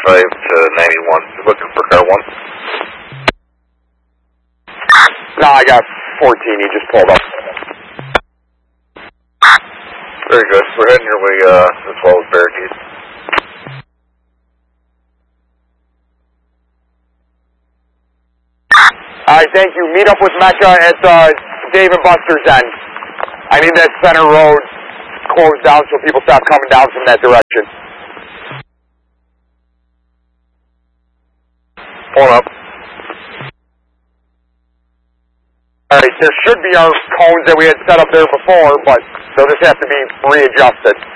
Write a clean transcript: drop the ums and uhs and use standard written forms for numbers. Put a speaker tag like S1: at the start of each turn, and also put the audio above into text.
S1: 95 to 91. You looking for car 1?
S2: No, I got 14. He just pulled up.
S1: Very good. We're heading your way as well as barricade.
S2: All right, thank you. Meet up with Mecca at Dave and Buster's end. I need that center road closed down so people stop coming down from that direction.
S1: Pull up.
S2: All right, there should be our cones that we had set up there before, but they'll just have to be readjusted.